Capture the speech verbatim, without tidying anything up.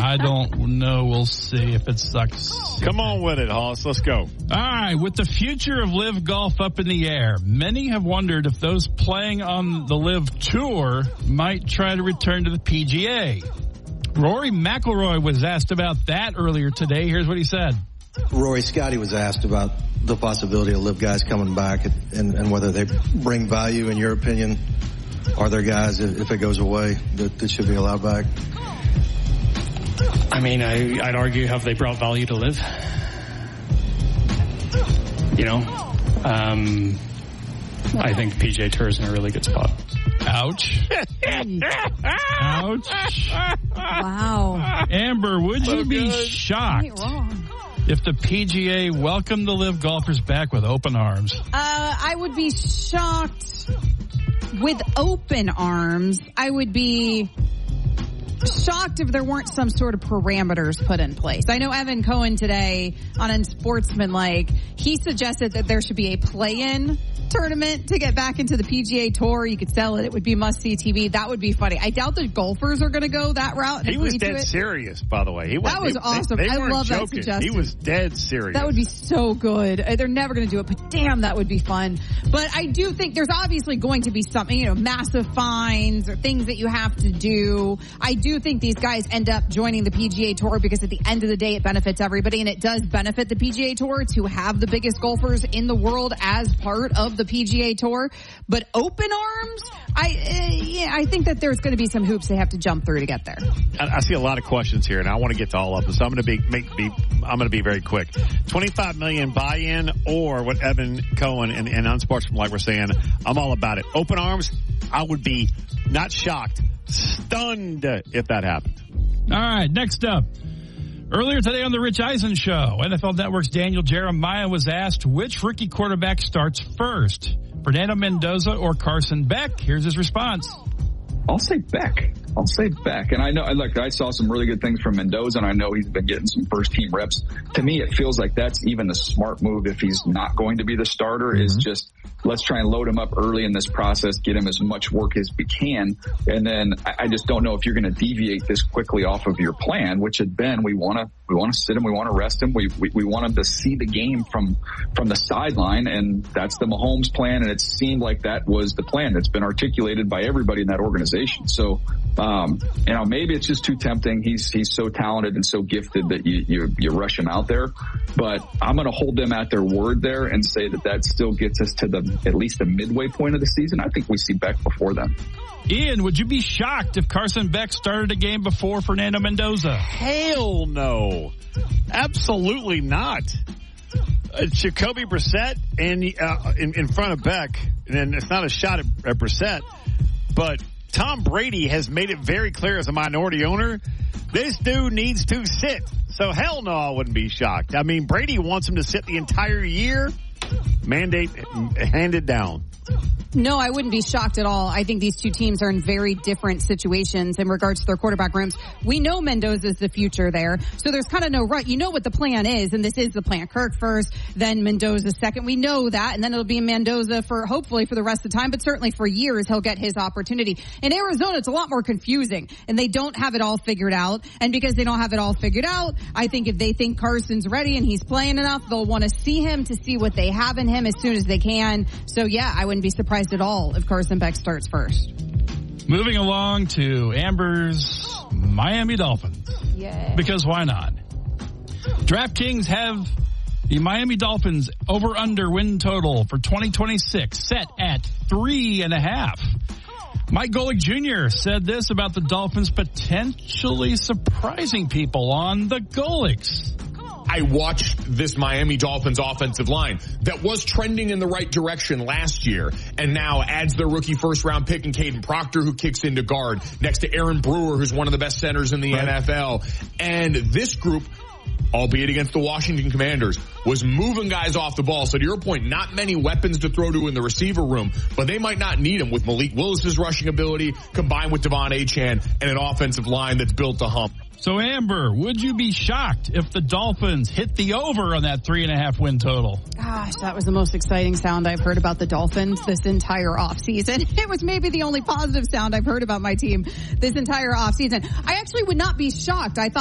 I don't know. We'll see if it sucks. Come on with it, Hoss. Let's go. All right. With the future of LIV Golf up in the air, many have wondered if those playing on the LIV Tour might try to return to the P G A. Rory McIlroy was asked about that earlier today. Here's what he said. Rory, Scotty was asked about the possibility of LIV guys coming back and, and whether they bring value, in your opinion. Are there guys, if it goes away, that, that should be allowed back? I mean, I, I'd argue, have they brought value to LIV? You know, um, I think P G A Tour is in a really good spot. Ouch. Ouch. Wow. Amber, would So you be good. shocked Ain't wrong. if the P G A welcomed the LIV golfers back with open arms? Uh, I would be shocked with open arms. I would be shocked if there weren't some sort of parameters put in place. I know Evan Cohen today on Unsportsmanlike, he suggested that there should be a play-in tournament to get back into the P G A Tour. You could sell it. It would be must-see T V. That would be funny. I doubt the golfers are going to go that route. And He was agree to dead it. serious, by the way. He That was they, awesome. They, they I weren't love that joking. suggestion. He was dead serious. That would be so good. Uh, They're never going to do it, but damn, that would be fun. But I do think there's obviously going to be something, you know, massive fines or things that you have to do. I do think these guys end up joining the P G A Tour because at the end of the day, it benefits everybody, and it does benefit the P G A Tour to have the biggest golfers in the world as part of the P G A Tour. But open arms, I uh, yeah, I think that there's going to be some hoops they have to jump through to get there. I, I see a lot of questions here, and I want to get to all of them. So I'm going to be make be I'm going to be very quick. twenty-five million buy-in, or what Evan Cohen and, and Unsportsmanlike were saying. I'm all about it. Open arms, I would be not shocked, stunned if that happened. All right, next up. Earlier today on the Rich Eisen Show, N F L Network's Daniel Jeremiah was asked which rookie quarterback starts first, Fernando Mendoza or Carson Beck. Here's his response. I'll say Beck. I'll say Beck. And I know, look, I saw some really good things from Mendoza, and I know he's been getting some first-team reps. To me, it feels like that's even a smart move if he's not going to be the starter, mm-hmm. is just let's try and load him up early in this process, get him as much work as we can. And then I, I just don't know if you're going to deviate this quickly off of your plan, which had been we want to we want to sit him, we want to rest him, we, we we want him to see the game from from the sideline, and that's the Mahomes plan, and it seemed like that was the plan that's been articulated by everybody in that organization. So, um, you know, maybe it's just too tempting. He's he's so talented and so gifted that you you, you rush him out there, but I'm going to hold them at their word there and say that that still gets us to the at least the midway point of the season. I think we see Beck before then. Ian, would you be shocked if Carson Beck started a game before Fernando Mendoza? Hell no. Absolutely not. Uh, Jacoby Brissett and uh, in, in front of Beck, and it's not a shot at, at Brissett, but Tom Brady has made it very clear as a minority owner, this dude needs to sit. So hell no, I wouldn't be shocked. I mean, Brady wants him to sit the entire year. Mandate handed down. No, I wouldn't be shocked at all. I think these two teams are in very different situations in regards to their quarterback rooms. We know Mendoza's the future there, so there's kind of no right. You know what the plan is, and this is the plan. Kirk first, then Mendoza second. We know that, and then it'll be Mendoza for hopefully for the rest of the time, but certainly for years he'll get his opportunity. In Arizona, it's a lot more confusing, and they don't have it all figured out. And because they don't have it all figured out, I think if they think Carson's ready and he's playing enough, they'll want to see him to see what they have in him as soon as they can. So yeah, I wouldn't be surprised at all if Carson Beck starts first. Moving along to Amber's Miami Dolphins. Yeah. Because why not? DraftKings have the Miami Dolphins over-under win total for twenty twenty-six set at three and a half. Mike Golick Junior said this about the Dolphins potentially surprising people on the Golicks. I watched this Miami Dolphins offensive line that was trending in the right direction last year and now adds their rookie first round pick in Caden Proctor, who kicks into guard next to Aaron Brewer, who's one of the best centers in the right. N F L. And this group, albeit against the Washington Commanders, was moving guys off the ball. So to your point, not many weapons to throw to in the receiver room, but they might not need them with Malik Willis's rushing ability combined with Devon Achane and an offensive line that's built to hump. So, Amber, would you be shocked if the Dolphins hit the over on that three and a half win total? Gosh, that was the most exciting sound I've heard about the Dolphins this entire offseason. It was maybe the only positive sound I've heard about my team this entire offseason. I actually would not be shocked. I thought